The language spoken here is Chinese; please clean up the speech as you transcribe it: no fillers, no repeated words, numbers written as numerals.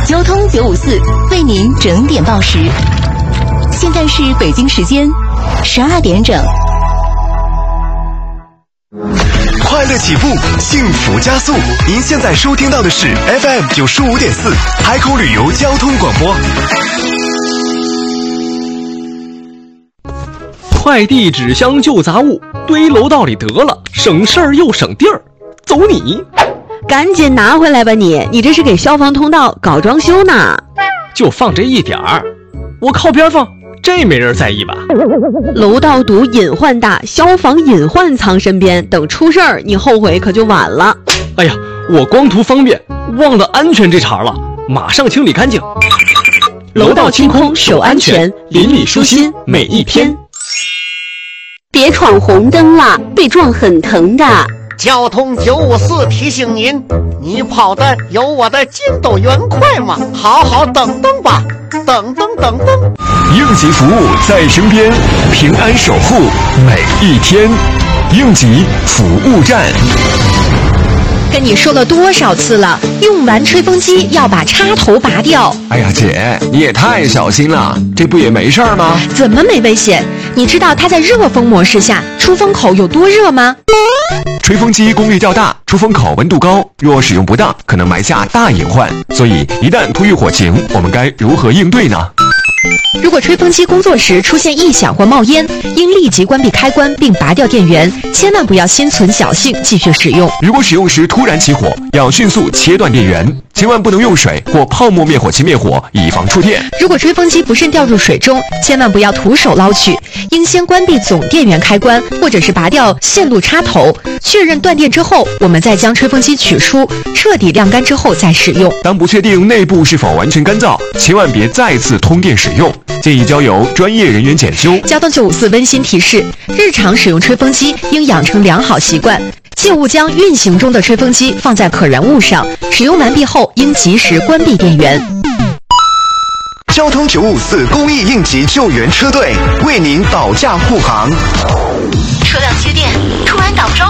交通954为您整点报时。现在是北京时间12点整。 快乐起步，幸福加速。您现在收听到的是 FM 95.4海口旅游交通广播。 快递、纸箱、旧杂物堆楼道里得了，省事儿又省地儿。走你！ 赶紧拿回来吧你这是给消防通道搞装修呢。 就放这一点儿，我靠边放，这没人在意吧？ 楼道堵隐患大，消防隐患藏身边，等出事儿你后悔可就晚了。 哎呀，我光图方便忘了安全这茬了，马上清理干净。 楼道清空守安全，邻里舒心每一天。 别闯红灯了，被撞很疼的。 交通954提醒您，你跑的有我的筋斗云快吗？好好等等吧，等。 应急服务在身边，平安守护每一天。应急服务站。 跟你说了多少次了，用完吹风机要把插头拔掉。 哎呀姐，你也太小心了，这不也没事儿吗？ 怎么没危险？你知道它在热风模式下出风口有多热吗？ 吹风机功率较大，出风口温度高，若使用不当，可能埋下大隐患。所以一旦突遇火情，我们该如何应对呢？ 如果吹风机工作时出现异响或冒烟，应立即关闭开关并拔掉电源，千万不要心存侥幸继续使用。 如果使用时突然起火，要迅速切断电源，千万不能用水或泡沫灭火器灭火，以防触电。 如果吹风机不慎掉入水中，千万不要徒手捞取，应先关闭总电源开关，或者是拔掉线路插头，确认断电之后，我们再将吹风机取出，彻底晾干之后再使用。 当不确定内部是否完全干燥，千万别再次通电使用，建议交由专业人员检修。 交通954温馨提示：日常使用吹风机应养成良好习惯，切勿将运行中的吹风机放在可燃物上，使用完毕后应及时关闭电源。 交通954公益应急救援车队为您保驾护航。 车辆接电，突然挡住，